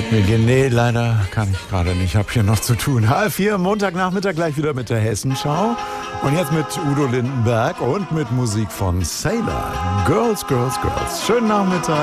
Nee, leider kann ich gerade nicht. Ich habe hier noch zu tun. H4, Montagnachmittag gleich wieder mit der Hessenschau. Und jetzt mit Udo Lindenberg und mit Musik von Sailor. Girls, Girls, Girls. Schönen Nachmittag.